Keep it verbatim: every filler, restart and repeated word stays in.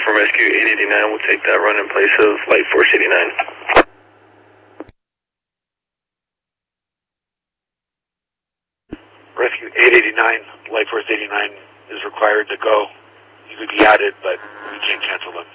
from Rescue eight eighty-nine. We'll take that run in place of Light Force eighty-nine. Rescue eight eighty-nine, Light Force eighty-nine is required to go. You could be added, but we can't cancel them.